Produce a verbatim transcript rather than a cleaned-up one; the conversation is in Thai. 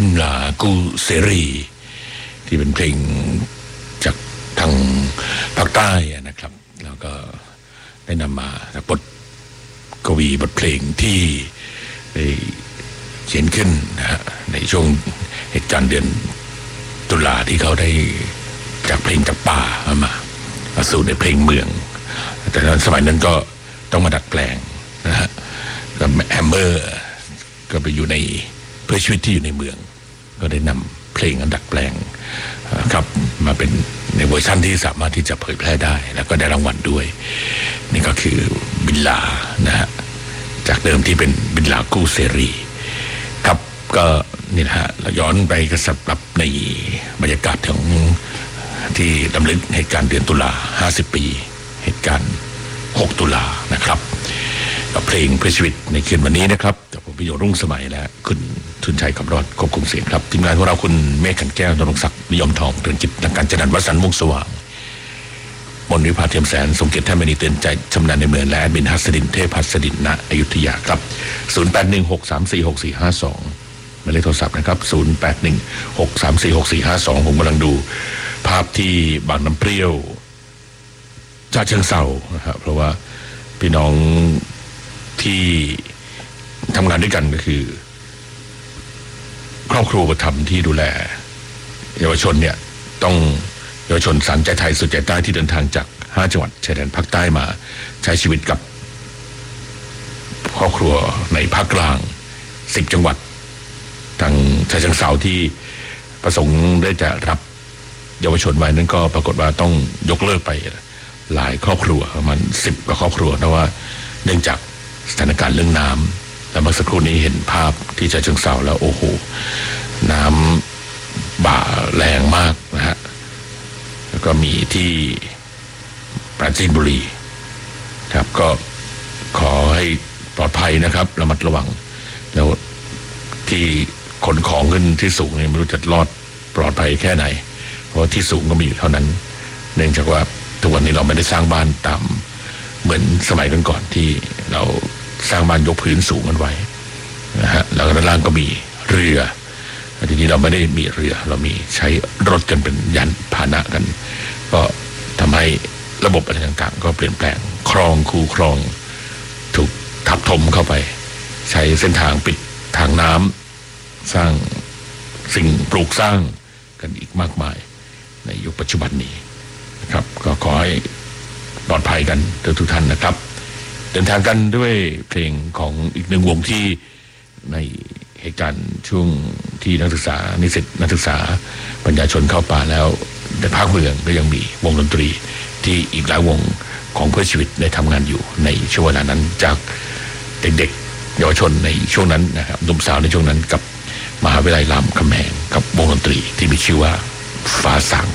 นลากูเสรีที่เป็นเพลงจากทางภาคใต้นะครับแล้วก็ได้นำมาบทกวีบทเพลงที่ได้เขียนขึ้นนะฮะในช่วงเหตุการณ์เดือนตุลาที่เขาได้จากเพลงจากป่ามามาสู่ในเพลงเมืองแต่ตอนสมัยนั้นก็ต้องมาดัดแปลงนะฮะก็แฮมเมอร์ก็ไปอยู่ในเพื่อชีวิตที่อยู่ในเมืองก็ได้นำเพลงอันดัดแปลงครับมาเป็นในเวอร์ชันที่สามารถที่จะเผยแพร่ได้แล้วก็ได้รางวัลด้วยนี่ก็คือบิลลานะฮะจากเดิมที่เป็นบิลลากู้เสรีครับก็นี่นะฮะเราย้อนไปกระสับรับในบรรยากาศของที่รำลึกเหตุการณ์เดือนตุลาห้าสิบปีเหตุการณ์หกตุลานะครับกับเพลงเพื่อชีวิตในคืนวันนี้นะครับกับผมพิโยรุ่งสมัยและคุณทุนชัยคำรอดควบคุมเสียงครับทีมงานของเราคุณเมฆขันแก้วนรงศักดิ์นิยมทองเตือนจิตนักการจัดการวัดสันมุ่งสว่างมนวิภาเทียมแสนสมเกียรติแท้มณีเตือนใจชำนาญในเมืองและแอดมินฮัสดินเทพฮัสดินณอยุธยาครับศูนย์ แปด หนึ่ง หก สาม สี่ หก สี่ ห้า สองหมายเลขโทรศัพท์นะครับศูนย์ แปด หนึ่ง หก สาม สี่ หก สี่ ห้า สองผมกำลังดูภาพที่บางน้ำเปรี้ยวฉะเชิงเทรานะครับเพราะว่าพี่น้องที่ทำงานด้วยกันก็คือครอบครัวประถมที่ดูแลเยาวชนเนี่ยต้องเยาวชนสารใจไทยสุดใจใต้ที่เดินทางจากห้าจังหวัดชายแดนภาคใต้มาใช้ชีวิตกับครอบครัวในภาคกลางสิบจังหวัดทางฉะเชิงเทราที่ประสงค์ได้จะรับเยาวชนไว้นั้นก็ปรากฏว่าต้องยกเลิกไปหลายครอบครัวประมาณสิบกว่าครอบครัวเพราะว่าเนื่องจากสถานการณ์เรื่องน้ำแล้วเมื่อสักครู่นี้เห็นภาพที่ฉะเชิงเทราแล้วโอ้โหน้ำบ่าแรงมากนะฮะแล้วก็มีที่ปราจีนบุรีครับก็ขอให้ปลอดภัยนะครับระมัดระวังแล้วที่ขนของขึ้นที่สูงเนี่ยไม่รู้จะรอดปลอดภัยแค่ไหนเพราะที่สูงก็มีอยู่เท่านั้นเนื่องจากว่าทุกวันนี้เราไม่ได้สร้างบ้านตามเหมือนสมัยก่อนๆที่เราสร้างบ้านยกพื้นสูงกันไว้นะฮะแล้วด้านล่างก็มีเรือทีนี้เราไม่ได้มีเรือเรามีใช้รถกันเป็นยานพาหนะกันก็ทำให้ระบบอะไรต่างๆก็เปลี่ยนแปลงคลองคูคลองถูกทับถมเข้าไปใช้เส้นทางปิดทางน้ำสร้างสิ่งปลูกสร้างกันอีกมากมายในยุคปัจจุบันนี้นะครับก็ขอให้ปลอดภัยกันทุกท่านนะครับเดินทางกันด้วยเพลงของอีกหนึ่งวงที่ในเหตุการณ์ช่วงที่นักศึกษานิสิตนักศึกษาปัญญาชนเข้าป่าแล้วในภาคเมืองก็ยังมีวงดนตรีที่อีกหลายวงของเพื่อชีวิตได้ทำงานอยู่ในช่วงเวลานั้นจากเด็กๆเยาวชนในช่วงนั้นนะครับหนุ่มสาวในช่วงนั้นกับมหาวิทยาลัยรามคำแหงกับวงดนตรีที่มีชื่อว่าฟ้าสาง